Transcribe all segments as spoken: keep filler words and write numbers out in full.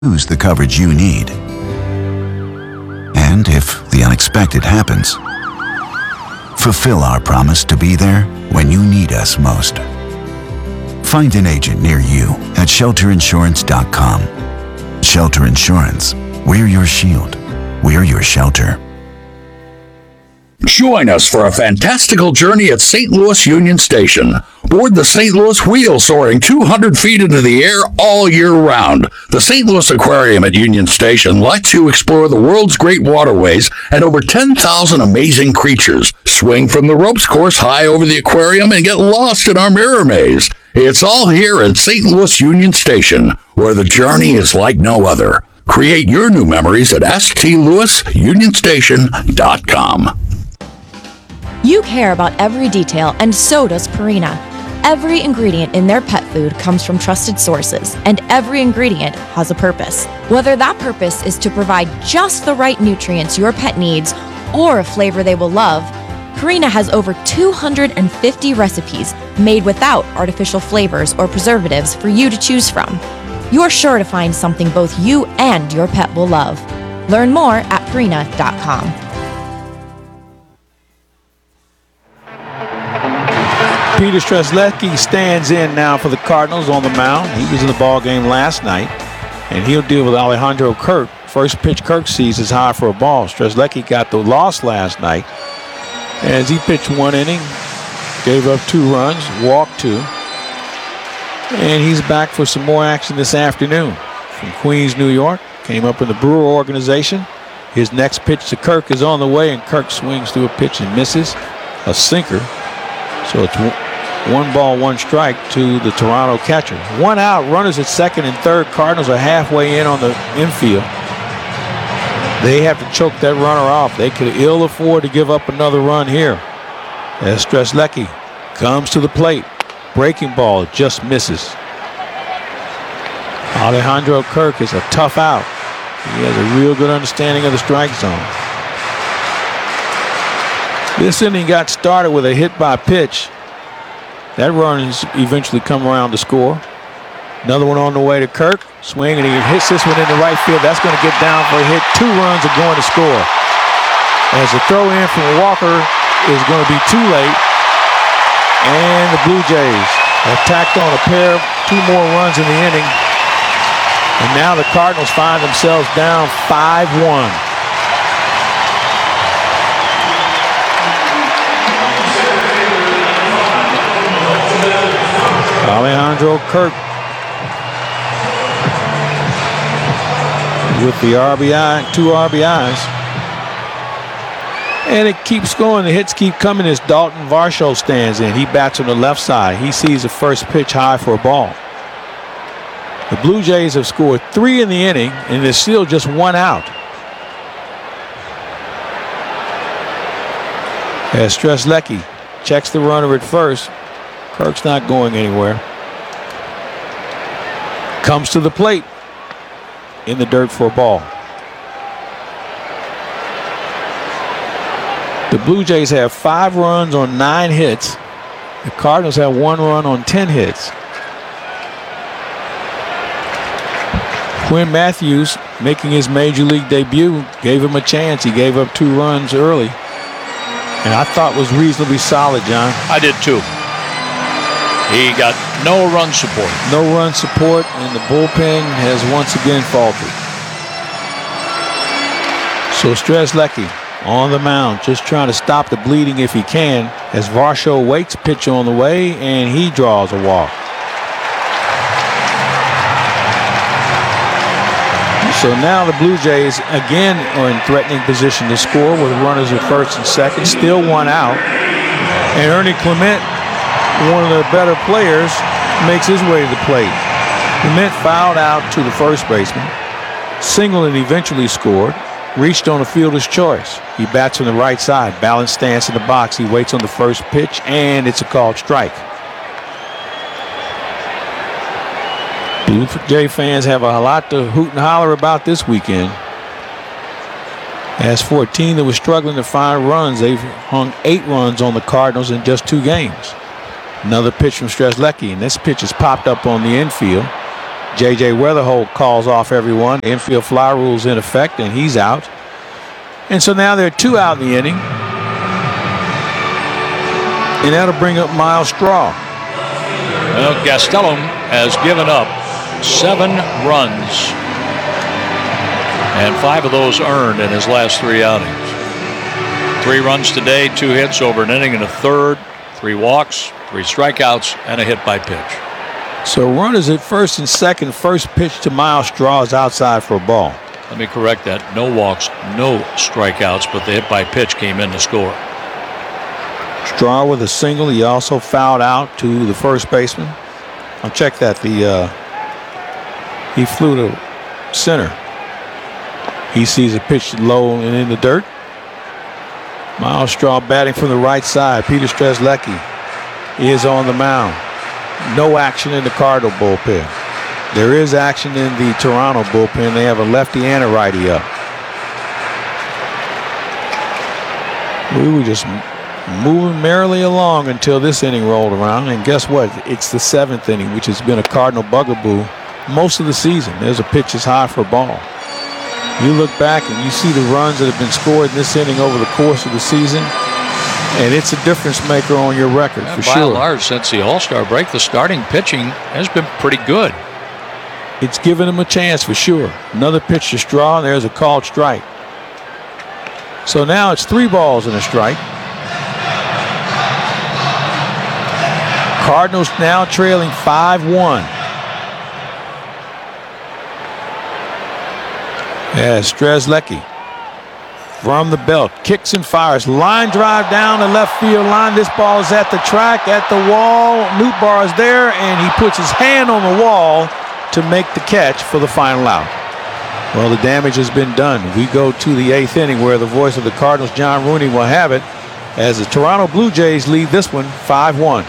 lose the coverage you need. And if the unexpected happens, fulfill our promise to be there when you need us most. Find an agent near you at shelter insurance dot com. Shelter Insurance. We're your shield. We're your shelter. Join us for a fantastical journey at Saint Louis Union Station. Board the Saint Louis Wheel, soaring two hundred feet into the air all year round. The Saint Louis Aquarium at Union Station lets you explore the world's great waterways and over ten thousand amazing creatures. Swing from the ropes course high over the aquarium and get lost in our mirror maze. It's all here at Saint Louis Union Station, where the journey is like no other. Create your new memories at s t louis union station dot com. You care about every detail, and so does Purina. Every ingredient in their pet food comes from trusted sources, and every ingredient has a purpose. Whether that purpose is to provide just the right nutrients your pet needs or a flavor they will love, Purina has over two hundred fifty recipes made without artificial flavors or preservatives for you to choose from. You're sure to find something both you and your pet will love. Learn more at purina dot com. Peter Strzelecki stands in now for the Cardinals on the mound. He was in the ball game last night, and he'll deal with Alejandro Kirk. First pitch Kirk sees is high for a ball. Strzelecki got the loss last night as he pitched one inning, gave up two runs, walked two, and he's back for some more action this afternoon. From Queens, New York, came up in the Brewer organization. His next pitch to Kirk is on the way, and Kirk swings through a pitch and misses a sinker. So it's one ball, one strike to the Toronto catcher. One out, runners at second and third. Cardinals are halfway in on the infield. They have to choke that runner off. They could ill afford to give up another run here. As Strzelecki comes to the plate. Breaking ball just misses. Alejandro Kirk is a tough out. He has a real good understanding of the strike zone. This inning got started with a hit by pitch. That run has eventually come around to score. Another one on the way to Kirk. Swing, and he hits this one into right field. That's going to get down for a hit. Two runs are going to score. As the throw in from Walker is going to be too late. And the Blue Jays have tacked on a pair, two more runs in the inning. And now the Cardinals find themselves down five one. Alejandro Kirk with the R B I, two R B Is. And it keeps going. The hits keep coming as Dalton Varsho stands in. He bats on the left side. He sees the first pitch high for a ball. The Blue Jays have scored three in the inning, and there's still just one out. As Strzelecki checks the runner at first. Kirk's not going anywhere. Comes to the plate. In the dirt for a ball. The Blue Jays have five runs on nine hits. The Cardinals have one run on ten hits. Quinn Matthews, making his major league debut, gave him a chance. He gave up two runs early. And I thought was reasonably solid, John. I did too. He got no run support. No run support, and the bullpen has once again faltered. So Strzelecki on the mound, just trying to stop the bleeding if he can, as Varsho waits, pitch on the way, and he draws a walk. So now the Blue Jays again are in threatening position to score with runners at first and second, still one out. And Ernie Clement, one of the better players, makes his way to the plate. Clement fouled out to the first baseman, singled and eventually scored. Reached on a fielder's choice. He bats on the right side. Balanced stance in the box. He waits on the first pitch, and it's a called strike. Blue Jay fans have a lot to hoot and holler about this weekend. As for a team that was struggling to find runs, they've hung eight runs on the Cardinals in just two games. Another pitch from Strzelecki, and this pitch has popped up on the infield. J J Weatherholt calls off everyone. Infield fly rule's in effect, and he's out. And so now there are two out in the inning. And that'll bring up Miles Straw. Well, Gastelum has given up seven runs, and five of those earned in his last three outings. Three runs today, two hits over an inning and a third, three walks, three strikeouts, and a hit by pitch. So runners at first and second. First pitch to Miles Straw is outside for a ball. Let me correct that. No walks, no strikeouts, but the hit by pitch came in to score. Straw with a single. He also fouled out to the first baseman. I'll check that. The uh, he flew to center. He sees a pitch low and in the dirt. Miles Straw batting from the right side. Peter Strzelecki is on the mound. No action in the Cardinal bullpen. There is action in the Toronto bullpen. They have a lefty and a righty up. We were just moving merrily along until this inning rolled around. And guess what? It's the seventh inning, which has been a Cardinal bugaboo most of the season. There's a pitch that's high for a ball. You look back and you see the runs that have been scored in this inning over the course of the season, and it's a difference maker on your record, yeah, for by sure. By and large, since the All-Star break, the starting pitching has been pretty good. It's given him a chance for sure. Another pitch to Straw, and there's a called strike. So now it's three balls and a strike. Cardinals now trailing five one. As Strzelecki from the belt kicks and fires. Line drive down the left field line. This ball is at the track, at the wall. Nootbaar is there, and he puts his hand on the wall to make the catch for the final out. Well, the damage has been done. We go to the eighth inning, where the voice of the Cardinals, John Rooney, will have it, as the Toronto Blue Jays lead this one five one.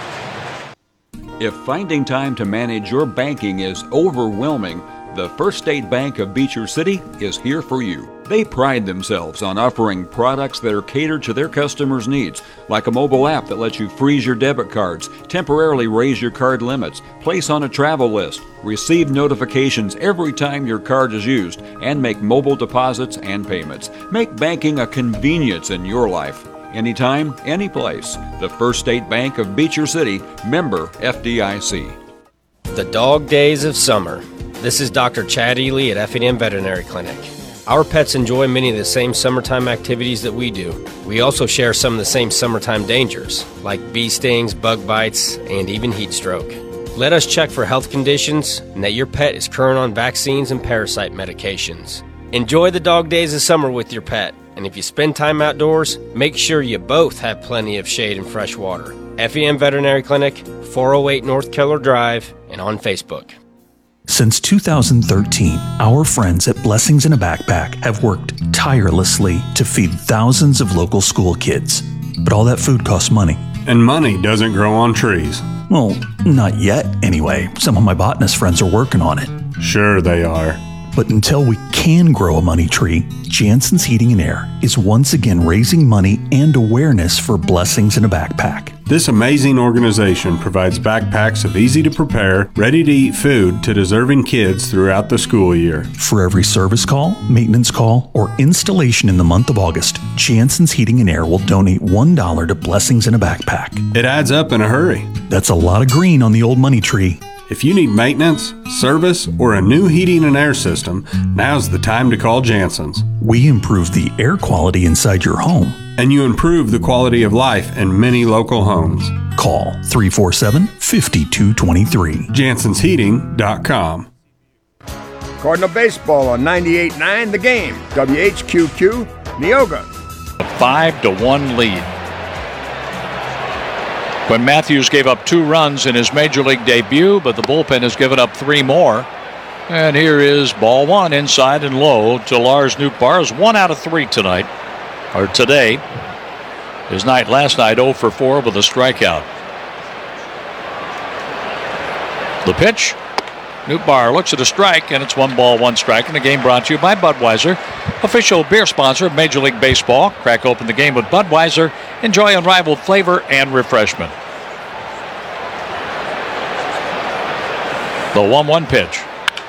If finding time to manage your banking is overwhelming, the First State Bank of Beecher City is here for you. They pride themselves on offering products that are catered to their customers' needs, like a mobile app that lets you freeze your debit cards, temporarily raise your card limits, place on a travel list, receive notifications every time your card is used, and make mobile deposits and payments. Make banking a convenience in your life. Anytime, anyplace. The First State Bank of Beecher City, member F D I C. The dog days of summer. This is Doctor Chad Ely at F and M Veterinary Clinic. Our pets enjoy many of the same summertime activities that we do. We also share some of the same summertime dangers, like bee stings, bug bites, and even heat stroke. Let us check for health conditions and that your pet is current on vaccines and parasite medications. Enjoy the dog days of summer with your pet, and if you spend time outdoors, make sure you both have plenty of shade and fresh water. F and M Veterinary Clinic, four oh eight North Keller Drive, and on Facebook. Since two thousand thirteen, our friends at Blessings in a Backpack have worked tirelessly to feed thousands of local school kids. But all that food costs money. And money doesn't grow on trees. Well, not yet, anyway. Some of my botanist friends are working on it. Sure they are. But until we can grow a money tree, Jansen's Heating and Air is once again raising money and awareness for Blessings in a Backpack. This amazing organization provides backpacks of easy-to-prepare, ready-to-eat food to deserving kids throughout the school year. For every service call, maintenance call, or installation in the month of August, Jansen's Heating and Air will donate one dollar to Blessings in a Backpack. It adds up in a hurry. That's a lot of green on the old money tree. If you need maintenance, service, or a new heating and air system, now's the time to call Jansen's. We improve the air quality inside your home. And you improve the quality of life in many local homes. Call three four seven, five two two three. Jansons Heating dot com. Cardinal Baseball on ninety-eight point nine The Game. W H Q Q, Neoga. A five to one lead. When Matthews gave up two runs in his major league debut, but the bullpen has given up three more. And here is ball one, inside and low to Lars Nootbaar. One out of three tonight, or today. His night last night, oh for four with a strikeout. The pitch. Nootbaar looks at a strike, and it's one ball, one strike. And the game brought to you by Budweiser, official beer sponsor of Major League Baseball. Crack open the game with Budweiser. Enjoy unrivaled flavor and refreshment. The one one pitch.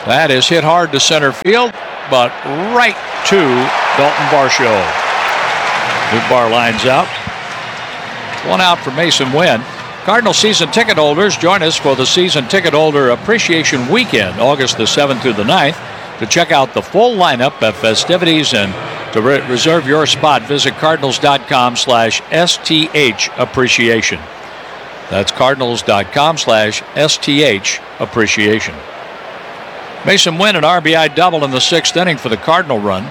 That is hit hard to center field, but right to Dalton Varsho. Nootbaar lines out. One out for Masyn Winn. Cardinal season ticket holders, join us for the Season Ticket Holder Appreciation Weekend, August the seventh through the ninth. To check out the full lineup of festivities and to re- reserve your spot, visit cardinals.com slash STH appreciation. That's cardinals.com slash STH appreciation. Masyn Winn an R B I double in the sixth inning for the Cardinal run.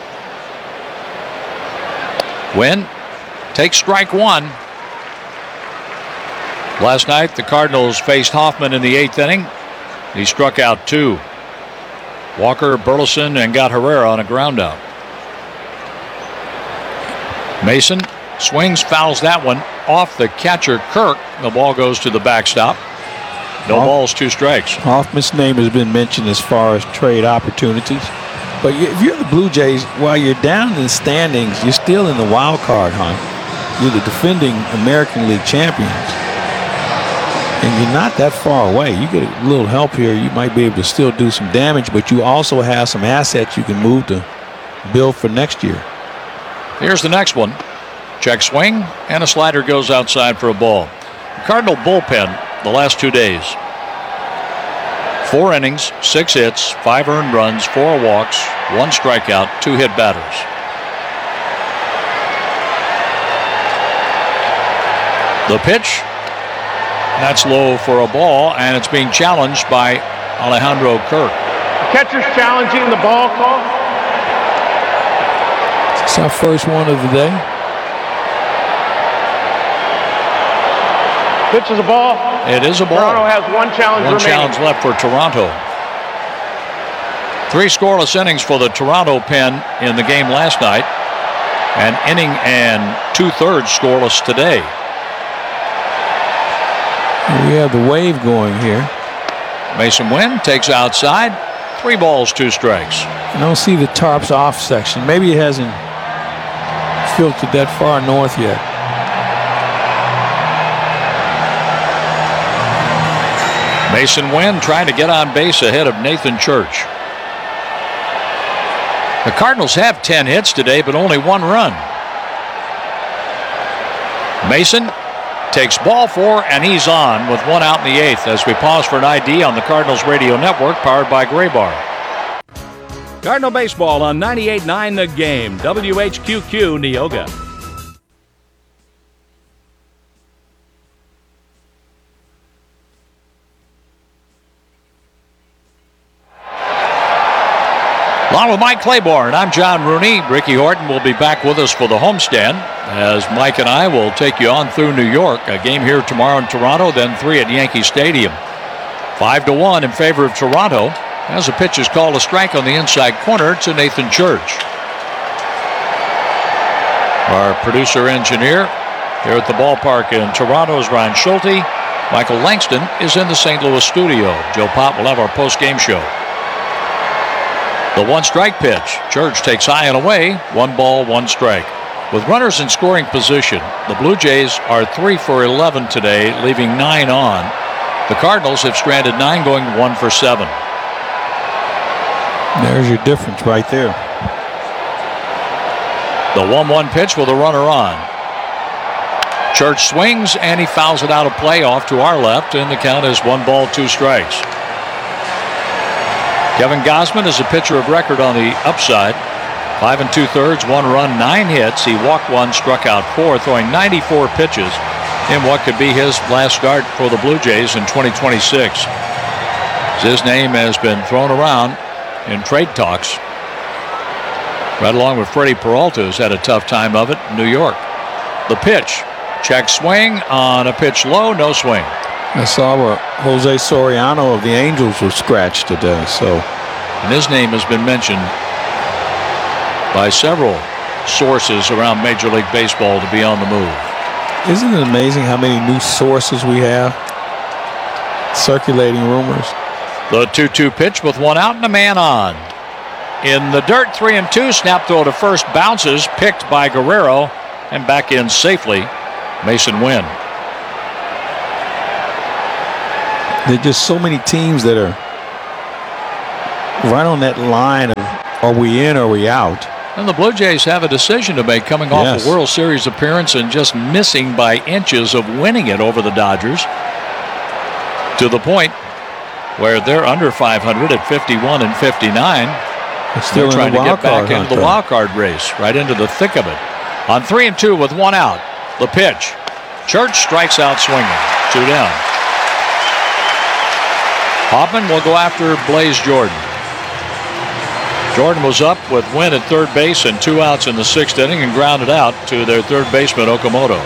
Winn takes strike one. Last night, the Cardinals faced Hoffman in the eighth inning. He struck out two. Walker, Burleson, and got Herrera on a ground out. Masyn swings, fouls that one off the catcher, Kirk. The ball goes to the backstop. No Hoff- balls, two strikes. Hoffman's name has been mentioned as far as trade opportunities. But you- if you're the Blue Jays, while you're down in the standings, you're still in the wild card hunt. You're the defending American League champions. And you're not that far away. You get a little help here, you might be able to still do some damage, but you also have some assets you can move to build for next year. Here's the next one. Check swing, and a slider goes outside for a ball. Cardinal bullpen the last two days. Four innings, six hits, five earned runs, four walks, one strikeout, two hit batters. The pitch. That's low for a ball, and it's being challenged by Alejandro Kirk. Catcher's challenging the ball call. It's our first one of the day. Pitch is a ball. It is a ball. Toronto has one challenge One remaining. challenge left for Toronto. Three scoreless innings for the Toronto pen in the game last night. An inning and two-thirds scoreless today. We have the wave going here. Masyn Winn takes outside. Three balls, two strikes. I don't see the tarps off section. Maybe it hasn't filtered that far north yet. Masyn Winn trying to get on base ahead of Nathan Church. The Cardinals have ten hits today, but only one run. Masyn takes ball four, and he's on with one out in the eighth as we pause for an I D on the Cardinals Radio Network, powered by Graybar. Cardinal baseball on ninety-eight point nine The Game, W H Q Q Neoga. Along with Mike Claiborne, I'm John Rooney. Ricky Horton will be back with us for the homestand as Mike and I will take you on through New York. A game here tomorrow in Toronto, then three at Yankee Stadium. Five to one in favor of Toronto as the pitch is called a strike on the inside corner to Nathan Church. Our producer engineer here at the ballpark in Toronto is Ryan Schulte. Michael Langston is in the Saint Louis studio. Joe Pop will have our post-game show. The one strike pitch. Church takes high and away. One ball, one strike. With runners in scoring position, the Blue Jays are three for eleven today, leaving nine on. The Cardinals have stranded nine, going one for seven. There's your difference right there. The one one pitch with a runner on. Church swings, and he fouls it out of play off to our left, and the count is one ball, two strikes. Kevin Gausman is a pitcher of record on the upside. Five and two-thirds, one run, nine hits. He walked one, struck out four, throwing ninety-four pitches in what could be his last start for the Blue Jays in twenty twenty-six. His name has been thrown around in trade talks. Right along with Freddie Peralta, who's had a tough time of it in New York. The pitch. Check swing on a pitch low, no swing. I saw where Jose Soriano of the Angels was scratched today. So, and his name has been mentioned by several sources around Major League Baseball to be on the move. Isn't it amazing how many new sources we have circulating rumors? The two two pitch with one out and a man on. In the dirt, three and two. Snap throw to first, bounces, picked by Guerrero, and back in safely, Masyn Winn. There are just so many teams that are right on that line of are we in or are we out? And the Blue Jays have a decision to make coming off Yes. a World Series appearance and just missing by inches of winning it over the Dodgers, to the point where they're under five hundred at fifty-one and fifty-nine. It's still They're trying in the to wild get back card into hunt, the though. wild card race, right into the thick of it. On three and two with one out, the pitch. Church strikes out swinging. Two down. Hoffman will go after Blaze Jordan. Jordan was up with Wynn at third base and two outs in the sixth inning and grounded out to their third baseman, Okamoto.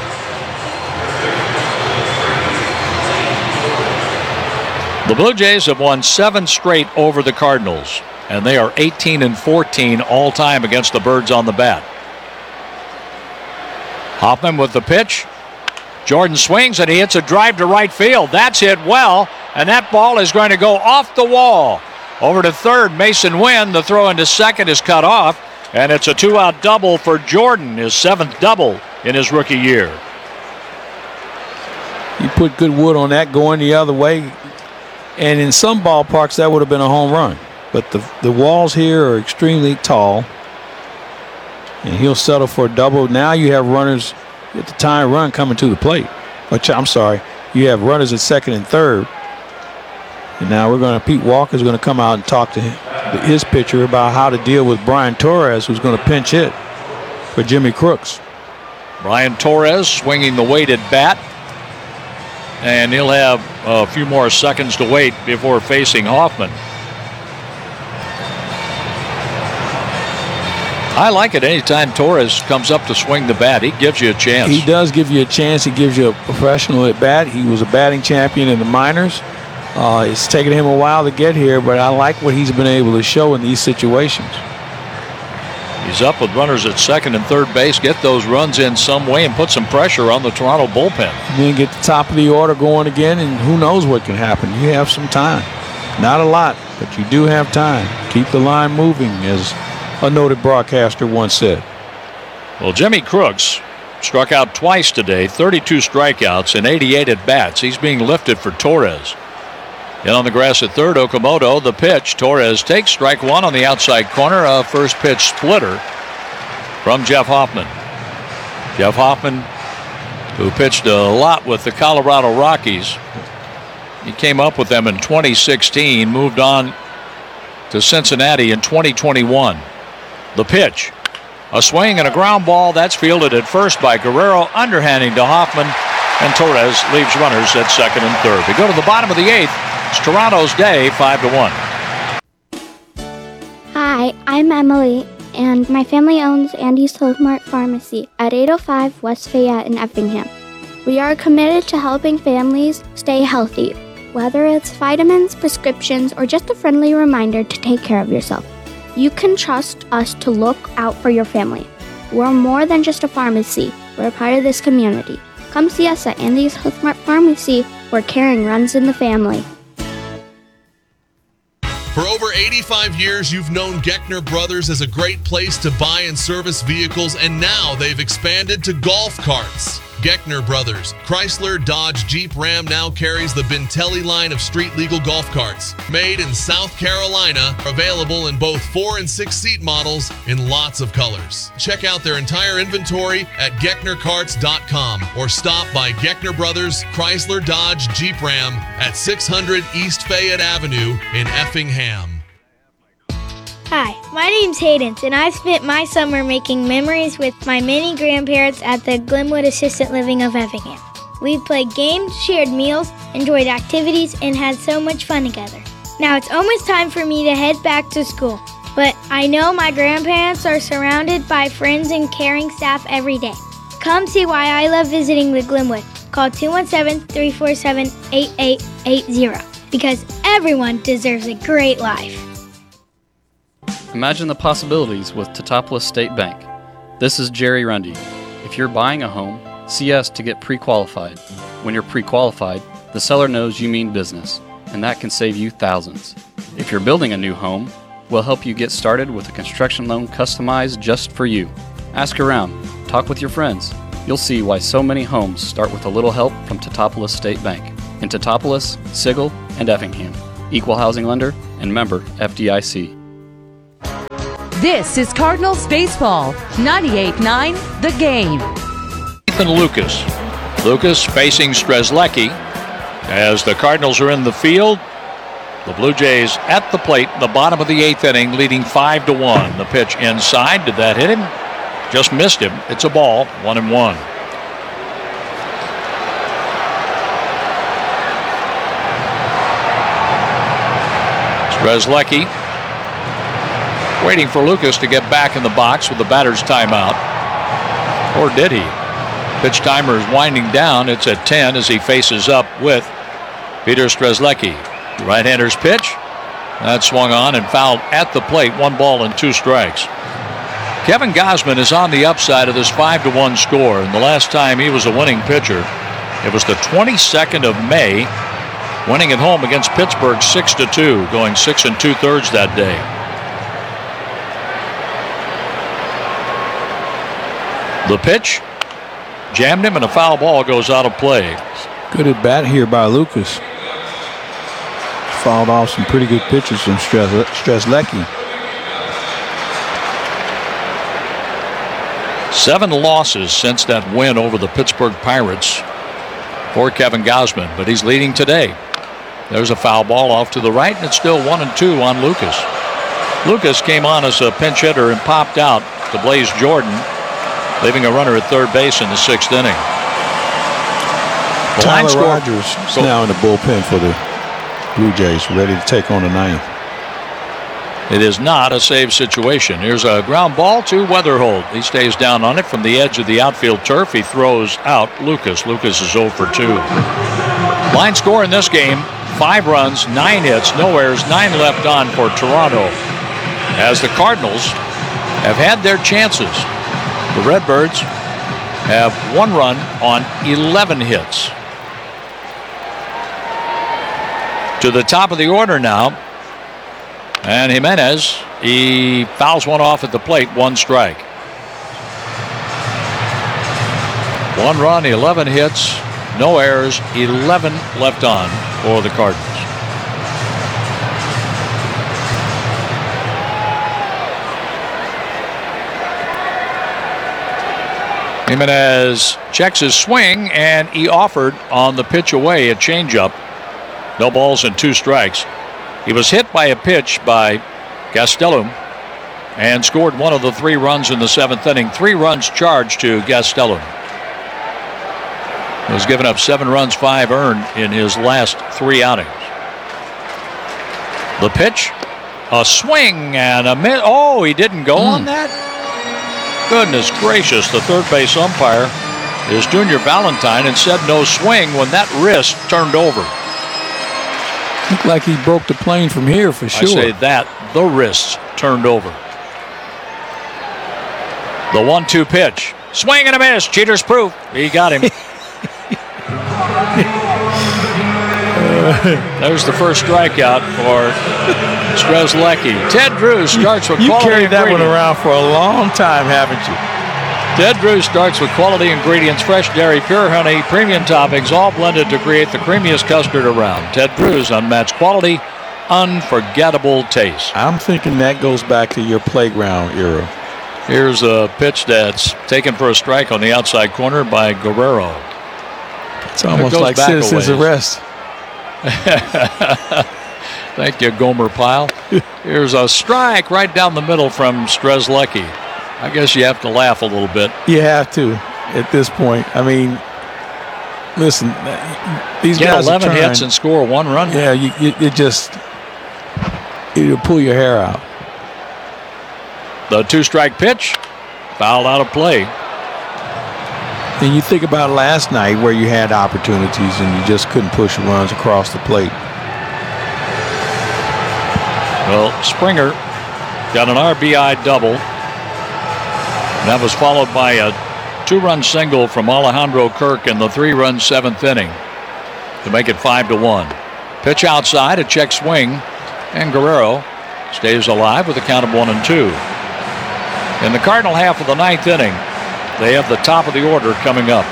The Blue Jays have won seven straight over the Cardinals, and they are eighteen and fourteen all time against the Birds on the bat. Hoffman with the pitch. Jordan swings and he hits a drive to right field. That's hit well, and that ball is going to go off the wall. Over to third, Mason Wynn. The throw into second is cut off, and it's a two-out double for Jordan, his seventh double in his rookie year. You put good wood on that going the other way, and in some ballparks that would have been a home run. But the the walls here are extremely tall, and he'll settle for a double. Now you have runners at the time run coming to the plate. Which, I'm sorry, you have runners at second and third. And now we're going to, Pete Walker's going to come out and talk to him, his pitcher about how to deal with Brian Torres, who's going to pinch hit for Jimmy Crooks. Brian Torres swinging the weighted bat, and he'll have a few more seconds to wait before facing Hoffman. I like it anytime Torres comes up to swing the bat. He gives you a chance. He does give you a chance. He gives you a professional at bat. He was a batting champion in the minors. Uh, it's taken him a while to get here, but I like what he's been able to show in these situations. He's up with runners at second and third base. Get those runs in some way and put some pressure on the Toronto bullpen. And then get the top of the order going again, and who knows what can happen. You have some time. Not a lot, but you do have time. Keep the line moving, as a noted broadcaster once said. Well, Jimmy Crooks struck out twice today, thirty-two strikeouts and eighty-eight at bats. He's being lifted for Torres. In on the grass at third, Okamoto, the pitch. Torres takes strike one on the outside corner. A first pitch splitter from Jeff Hoffman. Jeff Hoffman, who pitched a lot with the Colorado Rockies. He came up with them in twenty sixteen, moved on to Cincinnati in twenty twenty-one. The pitch. A swing and a ground ball. That's fielded at first by Guerrero, underhanding to Hoffman, and Torres leaves runners at second and third. We go to the bottom of the eighth. It's Toronto's day, five to one. Hi, I'm Emily, and my family owns Andy's Hillsmart Pharmacy at eight oh five West Fayette in Effingham. We are committed to helping families stay healthy, whether it's vitamins, prescriptions, or just a friendly reminder to take care of yourself. You can trust us to look out for your family. We're more than just a pharmacy. We're a part of this community. Come see us at Andy's Hillsmart Pharmacy, where caring runs in the family. For over eighty-five years, you've known Geckner Brothers as a great place to buy and service vehicles, and now they've expanded to golf carts. Geckner Brothers, Chrysler, Dodge, Jeep, Ram now carries the Bintelli line of street-legal golf carts. Made in South Carolina, available in both four and six seat models in lots of colors. Check out their entire inventory at geckner carts dot com or stop by Geckner Brothers, Chrysler, Dodge, Jeep, Ram at six hundred East Fayette Avenue in Effingham. Hi, my name's Hayden, and I've spent my summer making memories with my many grandparents at the Glenwood Assisted Living of Effingham. We've played games, shared meals, enjoyed activities, and had so much fun together. Now it's almost time for me to head back to school, but I know my grandparents are surrounded by friends and caring staff every day. Come see why I love visiting the Glenwood. Call two one seven, three four seven, eight eight eight zero because everyone deserves a great life. Imagine the possibilities with Teutopolis State Bank. This is Jerry Rundy. If you're buying a home, see us to get pre-qualified. When you're pre-qualified, the seller knows you mean business, and that can save you thousands. If you're building a new home, we'll help you get started with a construction loan customized just for you. Ask around, talk with your friends. You'll see why so many homes start with a little help from Teutopolis State Bank. In Teutopolis, Sigel, and Effingham. Equal housing lender, and member F D I C. This is Cardinals Baseball, ninety-eight point nine The Game. Ethan Lucas. Lucas facing Strzelecki as the Cardinals are in the field. The Blue Jays at the plate, the bottom of the eighth inning, leading five to one. The pitch inside. Did that hit him? Just missed him. It's a ball, one and one. Strzelecki waiting for Lucas to get back in the box with the batter's timeout. Or did he? Pitch timer is winding down. It's at ten as he faces up with Peter Strzelecki. Right-hander's pitch. That swung on and fouled at the plate. One ball and two strikes. Kevin Gausman is on the upside of this five to one score. And the last time he was a winning pitcher, it was the twenty-second of May, winning at home against Pittsburgh six to two, going six and two-thirds that day. The pitch jammed him, and a foul ball goes out of play. Good at bat here by Lucas. Fouled off some pretty good pitches from Strzelecki. Seven losses since that win over the Pittsburgh Pirates for Kevin Gausman, but he's leading today. There's a foul ball off to the right, and it's still one and two on Lucas. Lucas came on as a pinch hitter and popped out to Blaze Jordan, leaving a runner at third base in the sixth inning. The Tyler line score, Rogers is now in the bullpen for the Blue Jays, ready to take on the ninth. It is not a save situation. Here's a ground ball to Weatherholt. He stays down on it from the edge of the outfield turf. He throws out Lucas. Lucas is oh for two. Line score in this game, five runs, nine hits, no errors, nine left on for Toronto. As the Cardinals have had their chances. The Redbirds have one run on eleven hits. To the top of the order now. And Jimenez, he fouls one off at the plate, one strike. One run, eleven hits, no errors, eleven left on for the Cardinals. Jimenez checks his swing, and he offered on the pitch away a changeup. No balls and two strikes. He was hit by a pitch by Gastelum and scored one of the three runs in the seventh inning. Three runs charged to Gastelum. He has given up seven runs, five earned in his last three outings. The pitch, a swing and a miss. Oh, he didn't go mm. on that? Goodness gracious, the third base umpire is Junior Valentine and said no swing when that wrist turned over. Looked like he broke the plane from here for sure. I say that, the wrists turned over. The one two pitch. Swing and a miss. Cheater's proof. He got him. There's the first strikeout for Strzelecki. Ted Drews starts with you, you quality carried that one ingredients. around for a long time, haven't you? Ted Drews starts with quality ingredients, fresh dairy, pure honey, premium toppings, all blended to create the creamiest custard around. Ted Drews, unmatched quality, unforgettable taste. I'm thinking that goes back to your playground era. Here's a pitch that's taken for a strike on the outside corner by Guerrero. It's almost it like citizen's arrest. Thank you, Gomer Pyle. Here's a strike right down the middle from Strzelecki. I guess you have to laugh a little bit. You have to at this point. I mean, listen, these Get guys eleven are trying, hits and score one run. Yeah, you, you, it just it'll pull your hair out. The two-strike pitch, fouled out of play. And you think about last night where you had opportunities and you just couldn't push runs across the plate. Well, Springer got an R B I double. That was followed by a two-run single from Alejandro Kirk in the three-run seventh inning to make it five to one. Pitch outside, a check swing, and Guerrero stays alive with a count of one and two. In the Cardinal half of the ninth inning, they have the top of the order coming up.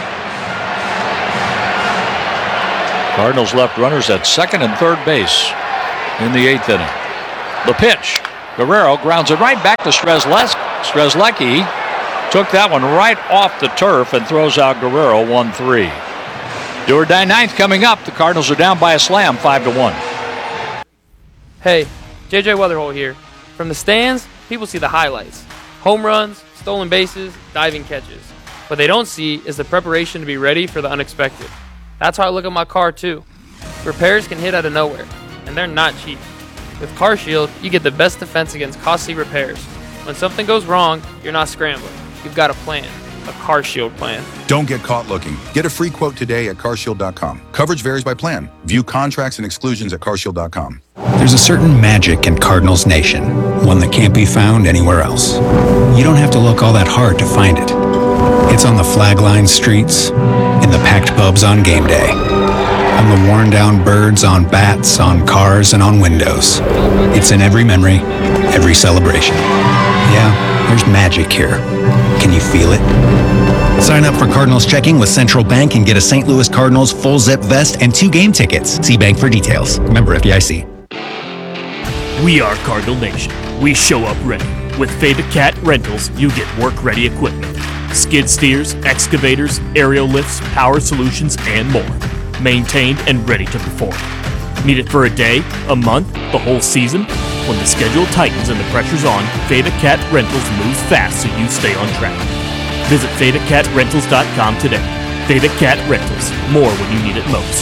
Cardinals left runners at second and third base in the eighth inning. The pitch. Guerrero grounds it right back to Strzelecki. Strzelecki took that one right off the turf and throws out Guerrero one three. Do or die ninth coming up. The Cardinals are down by a slam, five to one. Hey, J J Weatherholt here. From the stands, people see the highlights. Home runs, stolen bases, diving catches. What they don't see is the preparation to be ready for the unexpected. That's how I look at my car too. Repairs can hit out of nowhere, and they're not cheap. With CarShield, you get the best defense against costly repairs. When something goes wrong, you're not scrambling. You've got a plan, a CarShield plan. Don't get caught looking. Get a free quote today at car shield dot com. Coverage varies by plan. View contracts and exclusions at car shield dot com. There's a certain magic in Cardinals Nation, one that can't be found anywhere else. You don't have to look all that hard to find it. It's on the flag-lined streets, in the packed pubs on game day, on the worn-down birds on bats, on cars, and on windows. It's in every memory, every celebration. Yeah, there's magic here. Can you feel it? Sign up for Cardinals Checking with Central Bank and get a Saint Louis Cardinals full zip vest and two game tickets. See Bank for details. Member F D I C. We are Cardinal Nation. We show up ready. With Fava Cat Rentals, you get work-ready equipment. Skid steers, excavators, aerial lifts, power solutions, and more. Maintained and ready to perform. Need it for a day, a month, the whole season? When the schedule tightens and the pressure's on, Fava Cat Rentals moves fast so you stay on track. Visit fava cat rentals dot com today. Fava Cat Rentals. More when you need it most.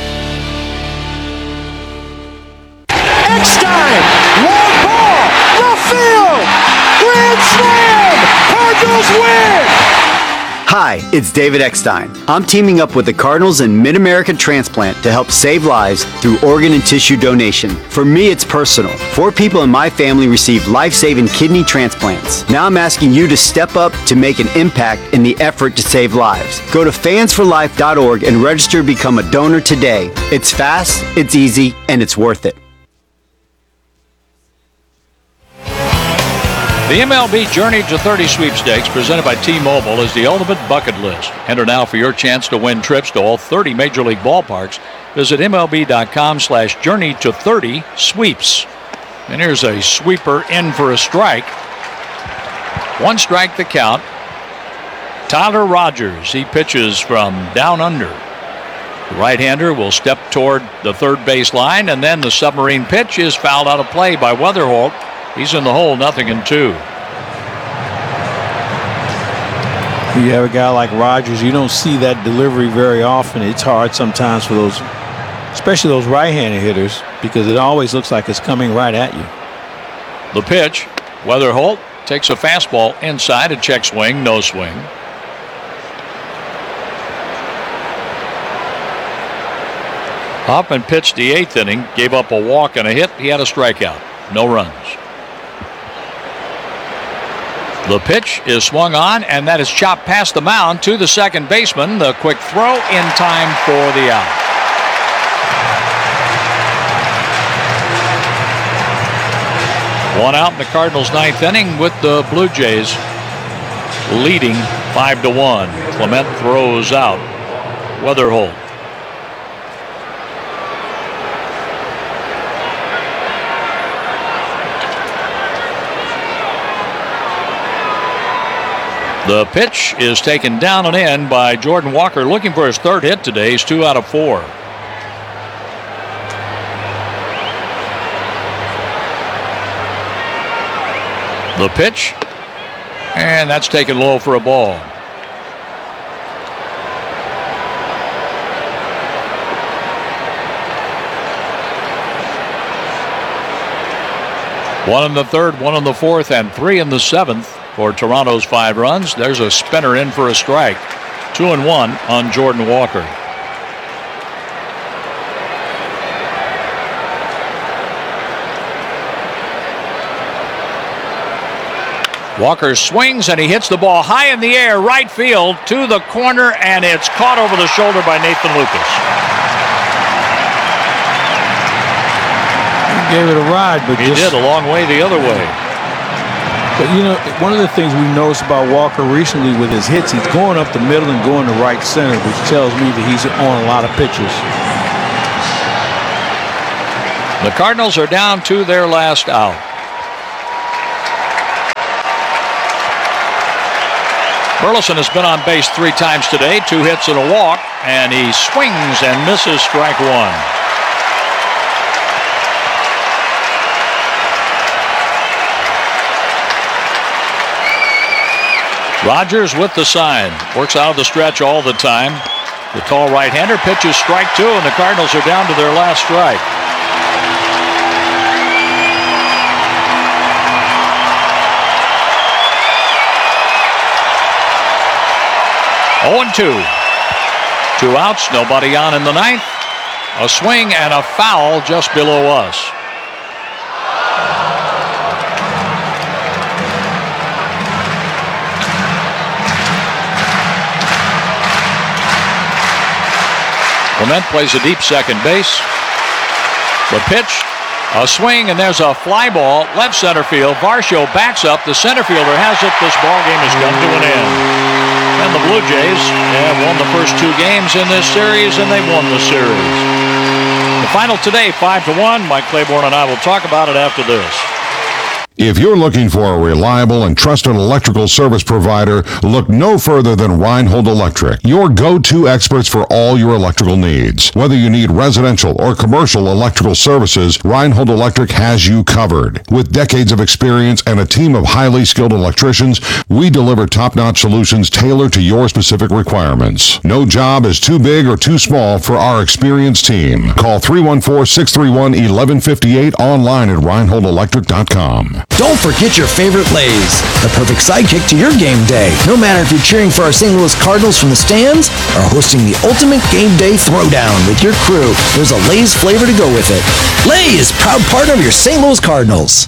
Eckstein! Long ball! Left field! Grand slam! Cardinals win! Hi, it's David Eckstein. I'm teaming up with the Cardinals and Mid-America Transplant to help save lives through organ and tissue donation. For me, it's personal. Four people in my family received life-saving kidney transplants. Now I'm asking you to step up to make an impact in the effort to save lives. Go to fans for life dot org and register to become a donor today. It's fast, it's easy, and it's worth it. The M L B Journey to thirty sweepstakes presented by T-Mobile is the ultimate bucket list. Enter now for your chance to win trips to all thirty Major League ballparks. Visit M L B dot com slash journey to thirty sweeps. And here's a sweeper in for a strike. One strike the count. Tyler Rogers, he pitches from down under. The right-hander will step toward the third base line, and then the submarine pitch is fouled out of play by Weatherholt. He's in the hole, nothing in two. You have a guy like Rogers, you don't see that delivery very often. It's hard sometimes for those, especially those right-handed hitters, because it always looks like it's coming right at you. The pitch, Weatherholt takes a fastball inside, a check swing, no swing. Hoffman pitched the eighth inning, gave up a walk and a hit. He had a strikeout, no runs. The pitch is swung on, and that is chopped past the mound to the second baseman. The quick throw in time for the out. One out in the Cardinals' ninth inning with the Blue Jays leading five to one. Clement throws out Weatherholt. The pitch is taken down and in by Jordan Walker, looking for his third hit today. He's two out of four. The pitch, and that's taken low for a ball. One in the third, one in the fourth, and three in the seventh. For Toronto's five runs. There's a spinner in for a strike. Two and one on Jordan Walker. Walker swings and he hits the ball high in the air, right field to the corner, and it's caught over the shoulder by Nathan Lucas. He gave it a ride, but he just... did a long way the other way. But, you know, one of the things we noticed about Walker recently with his hits, he's going up the middle and going to right center, which tells me that he's on a lot of pitches. The Cardinals are down to their last out. Burleson has been on base three times today, two hits and a walk, and he swings and misses strike one. Rogers with the sign, works out of the stretch all the time. The tall right-hander pitches strike two, and the Cardinals are down to their last strike. oh and two. Two outs, nobody on in the ninth. A swing and a foul just below us. Clement plays a deep second base. The pitch, a swing, and there's a fly ball, left center field. Varsho backs up. The center fielder has it. This ball game has come to an end. And the Blue Jays have won the first two games in this series, and they've won the series. The final today, five to one. Mike Claiborne and I will talk about it after this. If you're looking for a reliable and trusted electrical service provider, look no further than Reinhold Electric, your go-to experts for all your electrical needs. Whether you need residential or commercial electrical services, Reinhold Electric has you covered. With decades of experience and a team of highly skilled electricians, we deliver top-notch solutions tailored to your specific requirements. No job is too big or too small for our experienced team. Call three one four, six three one, one one five eight online at reinhold electric dot com. Don't forget your favorite Lay's, the perfect sidekick to your game day. No matter if you're cheering for our Saint Louis Cardinals from the stands or hosting the ultimate game day throwdown with your crew, there's a Lay's flavor to go with it. Lay's, proud partner of your Saint Louis Cardinals.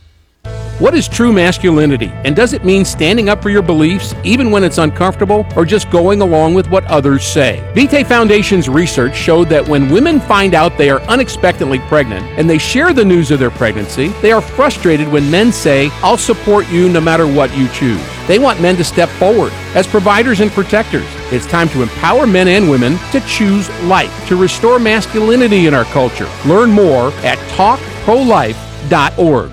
What is true masculinity, and does it mean standing up for your beliefs even when it's uncomfortable, or just going along with what others say? Vitae Foundation's research showed that when women find out they are unexpectedly pregnant and they share the news of their pregnancy, they are frustrated when men say, "I'll support you no matter what you choose." They want men to step forward as providers and protectors. It's time to empower men and women to choose life, to restore masculinity in our culture. Learn more at talk pro life dot org.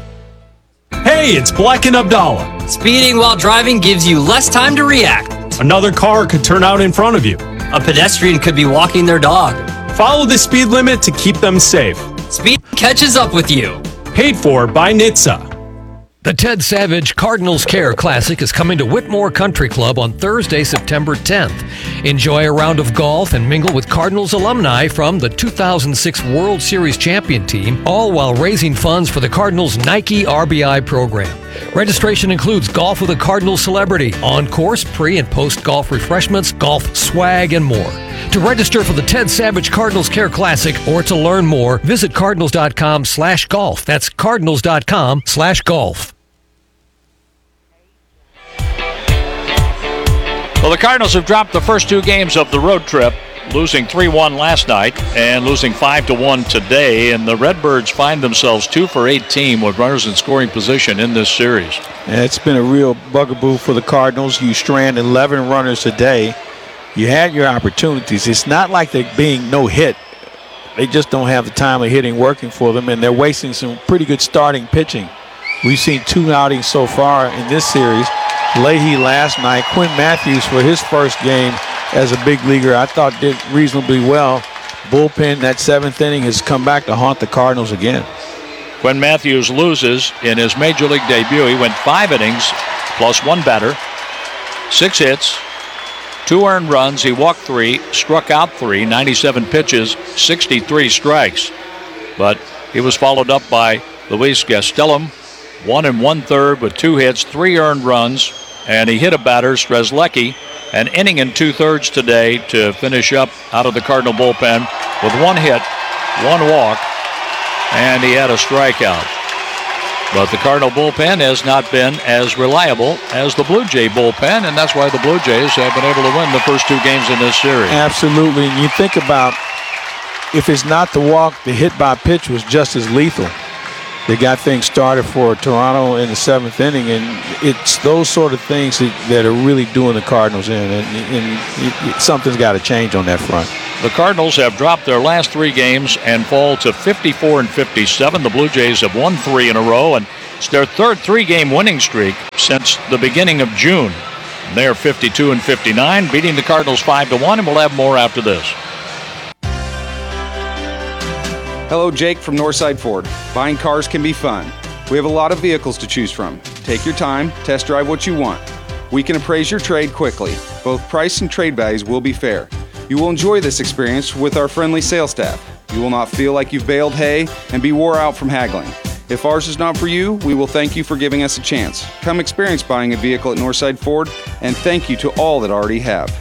Hey, it's Black and Abdallah. Speeding while driving gives you less time to react. Another car could turn out in front of you. A pedestrian could be walking their dog. Follow the speed limit to keep them safe. Speed catches up with you. Paid for by N H T S A. The Ted Savage Cardinals Care Classic is coming to Whitmore Country Club on Thursday, September tenth. Enjoy a round of golf and mingle with Cardinals alumni from the two thousand six World Series champion team, all while raising funds for the Cardinals Nike R B I program. Registration includes golf with a Cardinals celebrity, on-course, pre- and post-golf refreshments, golf swag, and more. To register for the Ted Savage Cardinals Care Classic or to learn more, visit cardinals.com slash golf. That's cardinals.com slash golf. Well, the Cardinals have dropped the first two games of the road trip, losing three one last night and losing five to one today. And the Redbirds find themselves two for eighteen with runners in scoring position in this series. Yeah, it's been a real bugaboo for the Cardinals. You strand eleven runners a day. You had your opportunities. It's not like they're being no hit. They just don't have the time of hitting working for them, and they're wasting some pretty good starting pitching. We've seen two outings so far in this series. Leahy last night. Quinn Matthews for his first game as a big leaguer, I thought did reasonably well. Bullpen, that seventh inning, has come back to haunt the Cardinals again. Quinn Matthews loses in his major league debut. He went five innings plus one batter, six hits, two earned runs. He walked three, struck out three, ninety-seven pitches, sixty-three strikes. But he was followed up by Luis Gastelum, one and one third with two hits, three earned runs, and he hit a batter, Strzelecki, an inning and two thirds today to finish up out of the Cardinal bullpen with one hit, one walk, and he had a strikeout. But the Cardinal bullpen has not been as reliable as the Blue Jay bullpen, and that's why the Blue Jays have been able to win the first two games in this series. Absolutely. And you think about, if it's not the walk, the hit by pitch was just as lethal. They got things started for Toronto in the seventh inning, and it's those sort of things that, that are really doing the Cardinals in, and, and it, it, something's got to change on that front. The Cardinals have dropped their last three games and fall to fifty-four and fifty-seven. The Blue Jays have won three in a row, and it's their third three-game winning streak since the beginning of June. They are fifty-two and fifty-nine, beating the Cardinals five to one, and we'll have more after this. Hello, Jake from Northside Ford. Buying cars can be fun. We have a lot of vehicles to choose from. Take your time, test drive what you want. We can appraise your trade quickly. Both price and trade values will be fair. You will enjoy this experience with our friendly sales staff. You will not feel like you've baled hay and be wore out from haggling. If ours is not for you, we will thank you for giving us a chance. Come experience buying a vehicle at Northside Ford, and thank you to all that already have.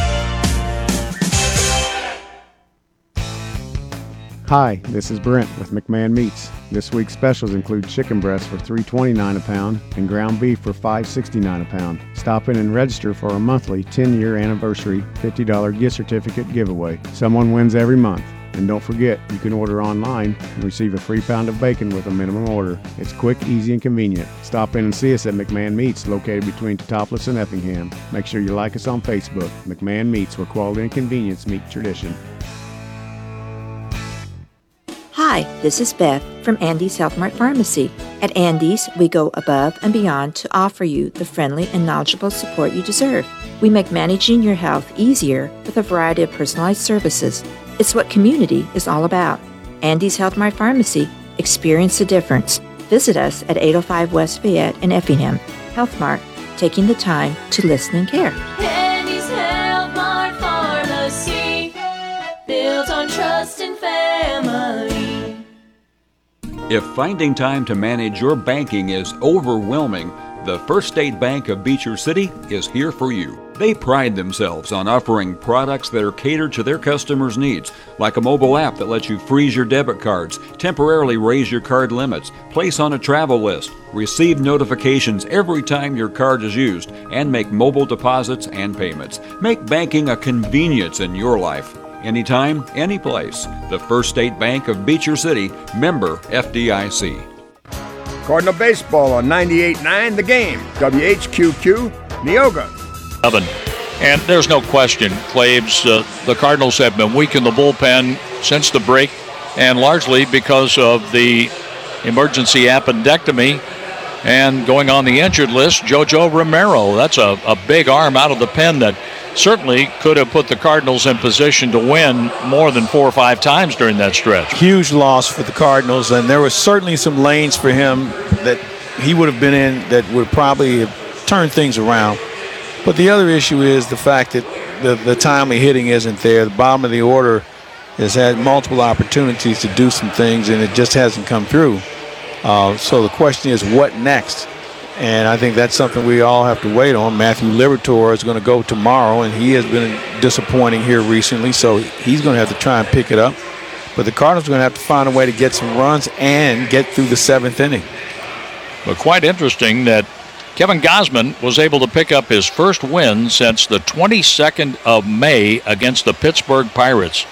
Hi, this is Brent with McMahon Meats. This week's specials include chicken breasts for three dollars and twenty-nine cents a pound and ground beef for five dollars and sixty-nine cents a pound. Stop in and register for our monthly ten-year anniversary fifty dollars gift certificate giveaway. Someone wins every month. And don't forget, you can order online and receive a free pound of bacon with a minimum order. It's quick, easy, and convenient. Stop in and see us at McMahon Meats, located between Teutopolis and Effingham. Make sure you like us on Facebook. McMahon Meats, where quality and convenience meet tradition. Hi, this is Beth from Andy's Health Mart Pharmacy. At Andy's, we go above and beyond to offer you the friendly and knowledgeable support you deserve. We make managing your health easier with a variety of personalized services. It's what community is all about. Andy's Health Mart Pharmacy. Experience the difference. Visit us at eight oh five West Fayette in Effingham. Health Mart, taking the time to listen and care. Andy's Health Mart Pharmacy, built on trust and family. If finding time to manage your banking is overwhelming, the First State Bank of Beecher City is here for you. They pride themselves on offering products that are catered to their customers' needs, like a mobile app that lets you freeze your debit cards, temporarily raise your card limits, place on a travel list, receive notifications every time your card is used, and make mobile deposits and payments. Make banking a convenience in your life. Anytime, anyplace. The First State Bank of Beecher City, member F D I C. Cardinal Baseball on ninety-eight point nine The Game. W H Q Q, Neoga. And there's no question, Claves, uh, the Cardinals have been weak in the bullpen since the break, and largely because of the emergency appendectomy and going on the injured list, Jojo Romero. That's a, a big arm out of the pen that certainly could have put the Cardinals in position to win more than four or five times during that stretch. Huge loss for the Cardinals, and there was certainly some lanes for him that he would have been in that would probably have turned things around. But the other issue is the fact that the, the timely hitting isn't there. The bottom of the order has had multiple opportunities to do some things, and it just hasn't come through. Uh, so the question is, what next? And I think that's something we all have to wait on. Matthew Liberatore is going to go tomorrow, and he has been disappointing here recently, so he's going to have to try and pick it up. But the Cardinals are going to have to find a way to get some runs and get through the seventh inning. But quite interesting that Kevin Gausman was able to pick up his first win since the twenty-second of May against the Pittsburgh Pirates.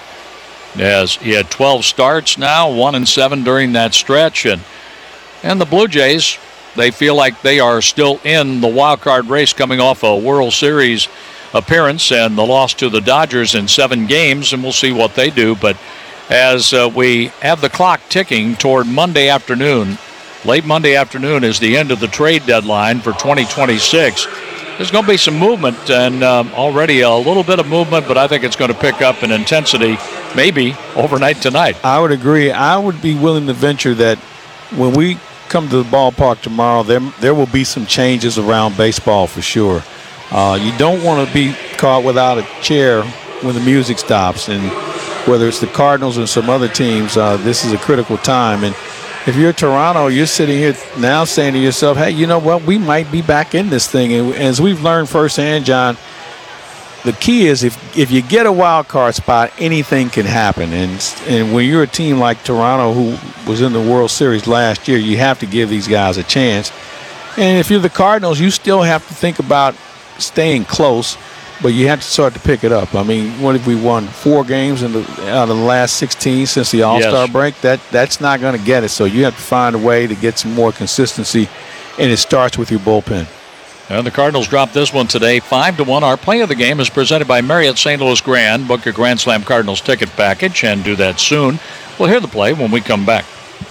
As he had twelve starts now, one and seven during that stretch. And, and the Blue Jays, they feel like they are still in the wild card race coming off a World Series appearance and the loss to the Dodgers in seven games, and we'll see what they do. But as uh, we have the clock ticking toward Monday afternoon, late Monday afternoon is the end of the trade deadline for twenty twenty-six. There's going to be some movement, and um, already a little bit of movement, but I think it's going to pick up in intensity maybe overnight tonight. I would agree. I would be willing to venture that when we come to the ballpark tomorrow, there, there will be some changes around baseball for sure. Uh, you don't want to be caught without a chair when the music stops, and whether it's the Cardinals or some other teams, uh, this is a critical time. And if you're Toronto, you're sitting here now saying to yourself, hey, you know what, we might be back in this thing. And as we've learned firsthand, John, the key is if if you get a wild card spot, anything can happen. And, and when you're a team like Toronto, who was in the World Series last year, you have to give these guys a chance. And if you're the Cardinals, you still have to think about staying close, but you have to start to pick it up. I mean, what have we won? Four games in the, out of the last sixteen since the All-Star Yes. break? That That's not going to get it. So you have to find a way to get some more consistency, and it starts with your bullpen. And the Cardinals dropped this one today, five to one. Our play of the game is presented by Marriott Saint Louis Grand. Book your Grand Slam Cardinals ticket package and do that soon. We'll hear the play when we come back.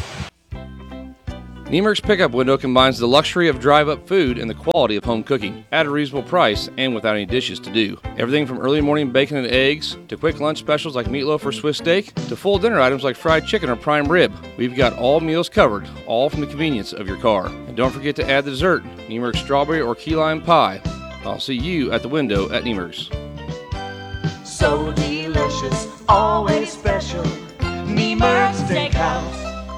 Niemer's pickup window combines the luxury of drive-up food and the quality of home cooking at a reasonable price and without any dishes to do. Everything from early morning bacon and eggs to quick lunch specials like meatloaf or Swiss steak to full dinner items like fried chicken or prime rib. We've got all meals covered, all from the convenience of your car. And don't forget to add the dessert, Niemer's strawberry or key lime pie. I'll see you at the window at Niemer's. So delicious, always special. Niemer's Steakhouse.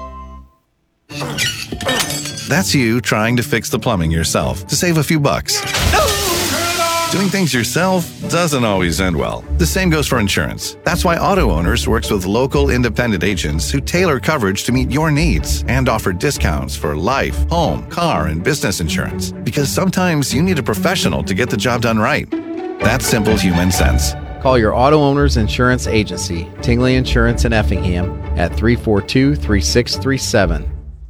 That's you trying to fix the plumbing yourself to save a few bucks. Doing things yourself doesn't always end well. The same goes for insurance. That's why Auto Owners works with local independent agents who tailor coverage to meet your needs and offer discounts for life, home, car, and business insurance. Because sometimes you need a professional to get the job done right. That's simple human sense. Call your Auto Owners Insurance Agency, Tingley Insurance in Effingham, at three four two, three six three seven.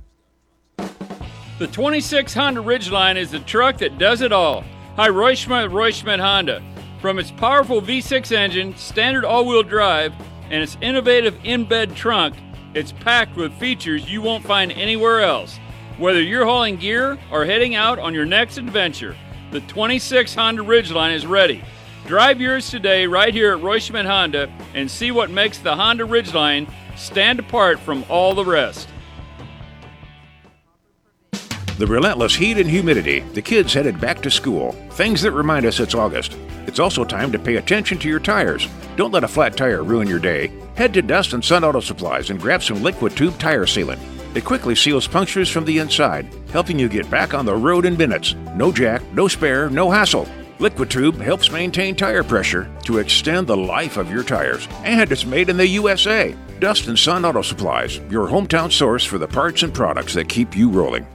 The twenty-six Honda Ridgeline is the truck that does it all. Hi, Roy Schmidt, Roy Schmidt Honda. From its powerful V six engine, standard all-wheel drive, and its innovative in-bed trunk, it's packed with features you won't find anywhere else. Whether you're hauling gear or heading out on your next adventure, the twenty-six Honda Ridgeline is ready. Drive yours today right here at Roy Schmidt Honda and see what makes the Honda Ridgeline stand apart from all the rest. The relentless heat and humidity, the kids headed back to school, things that remind us it's August. It's also time to pay attention to your tires. Don't let a flat tire ruin your day. Head to Dust and Sun Auto Supplies and grab some liquid tube tire sealant. It quickly seals punctures from the inside, helping you get back on the road in minutes. No jack, no spare, no hassle. Liquid Tube helps maintain tire pressure to extend the life of your tires. And it's made in the U S A. Dust and Sun Auto Supplies, your hometown source for the parts and products that keep you rolling.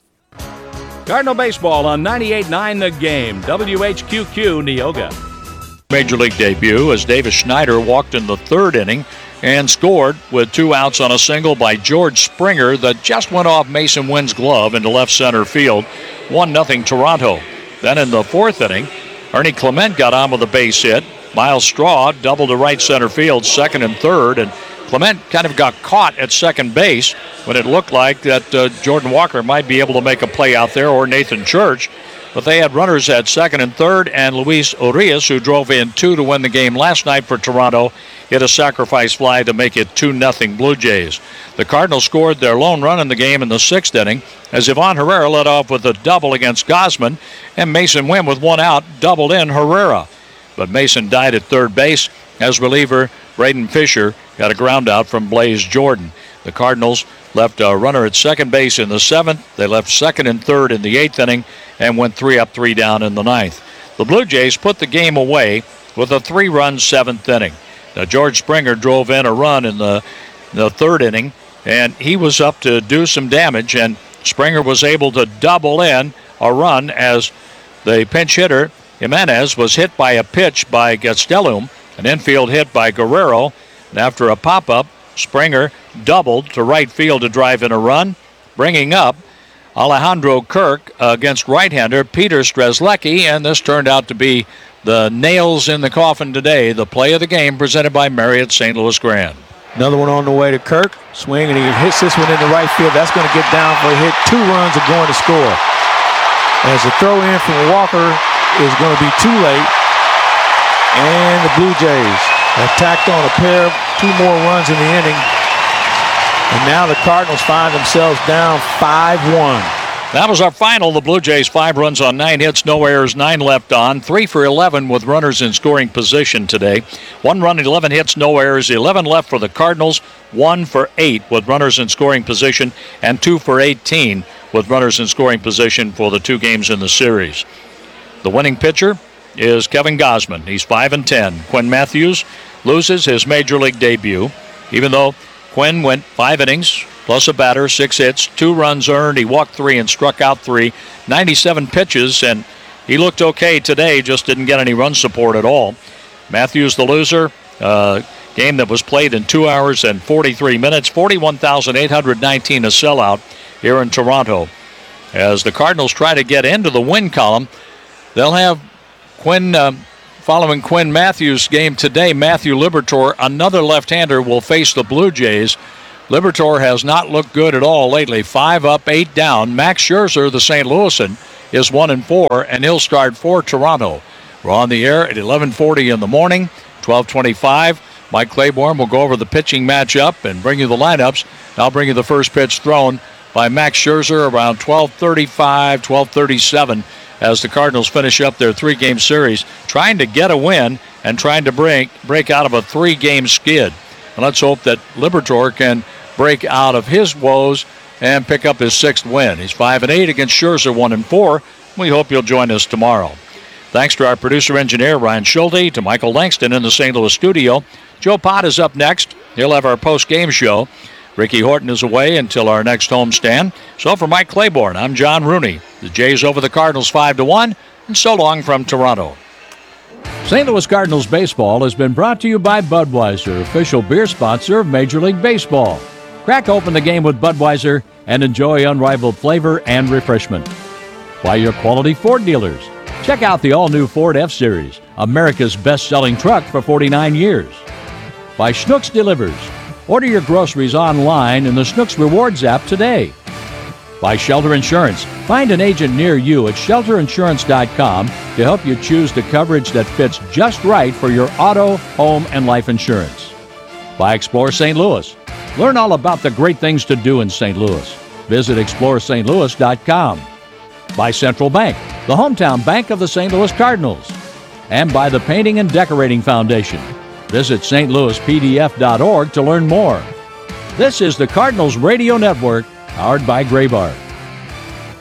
Cardinal Baseball on ninety-eight point nine The Game, W H Q Q Neoga. Major League debut as Davis Schneider walked in the third inning and scored with two outs on a single by George Springer that just went off Mason Wynn's glove into left center field. one nothing Toronto. Then in the fourth inning, Ernie Clement got on with a base hit. Miles Straw doubled to right center field, second and third, and Clement kind of got caught at second base when it looked like that uh, Jordan Walker might be able to make a play out there, or Nathan Church. But they had runners at second and third, and Luis Urias, who drove in two to win the game last night for Toronto, hit a sacrifice fly to make it two nothing Blue Jays. The Cardinals scored their lone run in the game in the sixth inning as Ivan Herrera led off with a double against Gausman, and Mason Wynn with one out doubled in Herrera. But Mason died at third base as reliever Braden Fisher got a ground out from Blaze Jordan. The Cardinals left a runner at second base in the seventh. They left second and third in the eighth inning and went three up, three down in the ninth. The Blue Jays put the game away with a three-run seventh inning. Now, George Springer drove in a run in the, the third inning, and he was up to do some damage, and Springer was able to double in a run as the pinch hitter, Jimenez, was hit by a pitch by Gastelum, an infield hit by Guerrero, and after a pop-up, Springer doubled to right field to drive in a run, bringing up Alejandro Kirk against right-hander Peter Strzelecki, and this turned out to be the nails in the coffin today, the play of the game presented by Marriott Saint Louis Grand. Another one on the way to Kirk, swing, and he hits this one in the right field. That's going to get down for a hit. Two runs are going to score. As the throw in from Walker is going to be too late, and the Blue Jays have tacked on a pair, two more runs in the inning. And now the Cardinals find themselves down five one. That was our final. The Blue Jays, five runs on nine hits, no errors, nine left on. Three for eleven with runners in scoring position today. One run, eleven hits, no errors. eleven left for the Cardinals. One for eight with runners in scoring position. And two for eighteen with runners in scoring position for the two games in the series. The winning pitcher is Kevin Gausman. He's five and ten. Quinn Matthews loses his major league debut, even though Quinn went five innings, plus a batter, six hits, two runs earned. He walked three and struck out three, ninety-seven pitches, and he looked okay today, just didn't get any run support at all. Matthews the loser, uh, game that was played in two hours and forty-three minutes, forty-one thousand eight hundred nineteen a sellout here in Toronto. as the Cardinals try to get into the win column. They'll have Quinn, uh, following Quinn Matthews' game today, Matthew Liberatore, another left-hander, will face the Blue Jays. Liberatore has not looked good at all lately. Five up, eight down. Max Scherzer, the Saint Louisan, is one and four, and he'll start for Toronto. We're on the air at eleven forty in the morning, twelve twenty-five. Mike Claiborne will go over the pitching matchup and bring you the lineups. I'll bring you the first pitch thrown by Max Scherzer around twelve thirty-five, twelve thirty-seven as the Cardinals finish up their three-game series, trying to get a win and trying to break, break out of a three-game skid. And let's hope that Liberatore can break out of his woes and pick up his sixth win. He's five and eight against Scherzer, one and four. We hope you'll join us tomorrow. Thanks to our producer-engineer, Ryan Schulte, to Michael Langston in the Saint Louis studio. Joe Pott is up next. He'll have our post-game show. Ricky Horton is away until our next homestand. So for Mike Claiborne, I'm John Rooney. The Jays over the Cardinals five to one, and so long from Toronto. Saint Louis Cardinals baseball has been brought to you by Budweiser, official beer sponsor of Major League Baseball. Crack open the game with Budweiser and enjoy unrivaled flavor and refreshment. By your quality Ford dealers. Check out the all-new Ford F-Series, America's best-selling truck for forty-nine years. By Schnucks Delivers. Order your groceries online in the Schnucks Rewards app today. By Shelter Insurance. Find an agent near you at shelter insurance dot com to help you choose the coverage that fits just right for your auto, home, and life insurance. By Explore Saint Louis. Learn all about the great things to do in Saint Louis. Visit explore st louis dot com. By Central Bank, the hometown bank of the Saint Louis Cardinals. And by the Painting and Decorating Foundation. Visit s t louis p d f dot org to learn more. This is the Cardinals Radio Network, powered by Graybar.